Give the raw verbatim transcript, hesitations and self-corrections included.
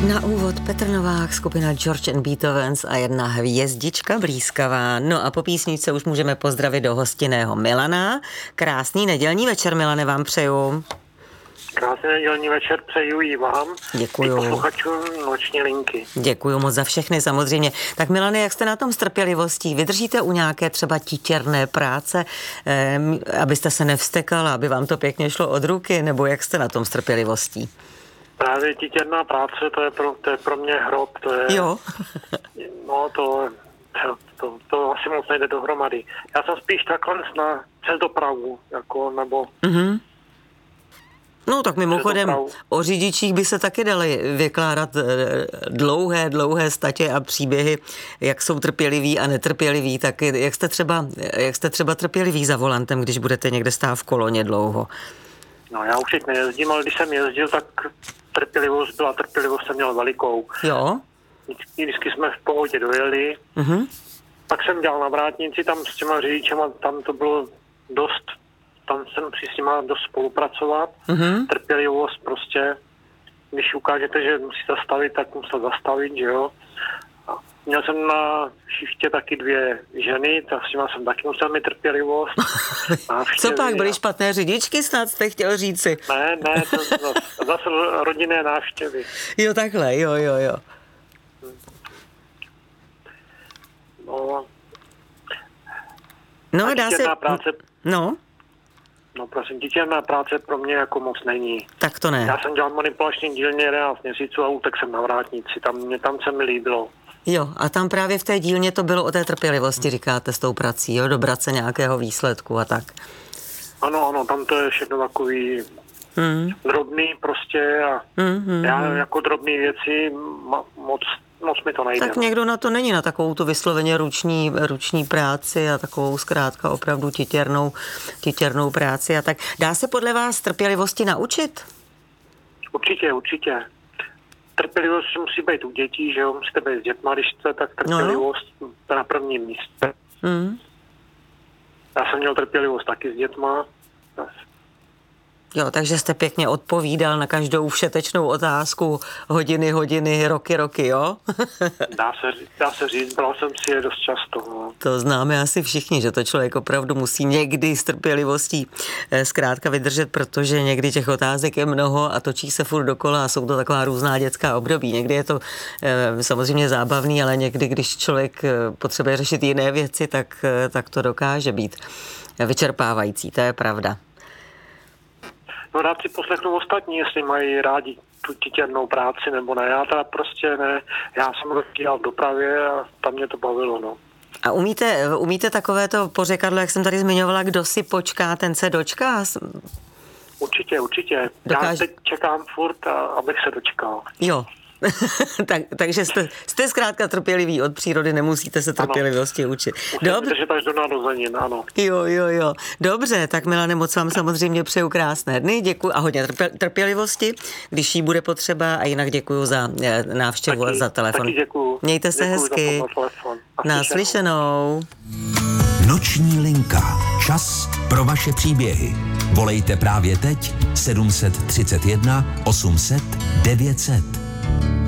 Na úvod Petr Novák, skupina George and Beethovens a jedna hvězdička blízkavá. No a po písničce už můžeme pozdravit do hostinného Milana. Krásný nedělní večer, Milane, vám přeju. Krásný nedělní večer přeju i vám. Děkuju. I posluchačům Noční linky. Děkuju moc za všechny, samozřejmě. Tak Milane, jak jste na tom s trpělivostí? Vydržíte u nějaké třeba titěrné práce, eh, abyste se nevstekala, aby vám to pěkně šlo od ruky, nebo jak jste na tom s trpělivostí? Právě titěrná práce, to je pro, to je pro mě hrob. To je, jo. no to, to, to, to asi moc nejde dohromady. Já jsem spíš takhle na přes dopravu, jako, nebo... Mm-hmm. No tak mimochodem o řidičích by se taky dali vykládat dlouhé, dlouhé statě a příběhy, jak jsou trpěliví a netrpěliví. Tak jak jste třeba, jak jste třeba trpěliví za volantem, když budete někde stát v koloně dlouho? No já už teď nejezdím, ale když jsem jezdil, tak trpělivost byla, trpělivost jsem měl velikou. Jo? Vždycky, vždycky jsme v pohodě dojeli. Mhm. Pak jsem dělal na vrátnici, tam s těma řidičema, tam to bylo dost, tam jsem si s nima dost spolupracovat. Mm-hmm. Trpělivost prostě, když ukážete, že musí zastavit, tak musel zastavit, že jo. A měl jsem na šiftě taky dvě ženy, tak s nima jsem taky musel mít trpělivost. Co pak, byly špatné řidičky, snad jste chtěl říci? Ne, ne, to zase, zase rodinné návštěvy. Jo, takhle, jo, jo, jo. No, no dá se... práce... No? No prosím, titěrná práce pro mě jako moc není. Tak to ne. Já jsem dělal manipulační dílně jedenáct měsíců a utek jsem na vrátnici, tam, mě, tam se mi líbilo. Jo, a tam právě v té dílně to bylo o té trpělivosti, říkáte, s tou prací, jo, dobrat se nějakého výsledku a tak. Ano, ano, tam to je všechno takový hmm. drobný prostě a hmm, hmm, já jako drobný věci ma, moc, moc mi to nejde. Tak někdo na to není, na takovou tu vysloveně ruční, ruční práci a takovou zkrátka opravdu titěrnou, titěrnou práci a tak. Dá se podle vás trpělivosti naučit? Určitě, určitě. Trpělivost musí být u dětí, že jo, musíte být s dětma, když jste, tak trpělivost no. na prvním místě. Mm. Já jsem měl trpělivost taky s dětma. Jo, takže jste pěkně odpovídal na každou všetečnou otázku hodiny, hodiny, roky, roky, jo? dá, se, dá se říct, bral jsem si je dost často. No. To známe asi všichni, že to člověk opravdu musí někdy s trpělivostí zkrátka vydržet, protože někdy těch otázek je mnoho a točí se furt dokola a jsou to taková různá dětská období. Někdy je to e, samozřejmě zábavný, ale někdy, když člověk potřebuje řešit jiné věci, tak, tak to dokáže být vyčerpávající, to je pravda. No rád si poslechnu ostatní, jestli mají rádi tu titěrnou práci nebo ne. Já teda prostě ne. Já jsem rozdělal v dopravě a tam mě to bavilo, no. A umíte, umíte takové to pořekadlo, jak jsem tady zmiňovala, kdo si počká, ten se dočká? Určitě, určitě. Dokáž... Já teď čekám furt, a, abych se dočkal. Jo. tak, takže jste, jste zkrátka trpěliví od přírody, nemusíte se trpělivosti ano. učit. Musím držet až do narozenin, ano. Jo, jo, jo. Dobře, tak Milane, moc vám samozřejmě přeju krásné dny, děkuji a hodně trpělivosti, když jí bude potřeba, a jinak děkuji za návštěvu taky, a za telefon. Taky děkuju. Mějte se děkuju hezky. Naslyšenou. Noční linka. Čas pro vaše příběhy. Volejte právě teď sedm set třicet jedna osm set devět set.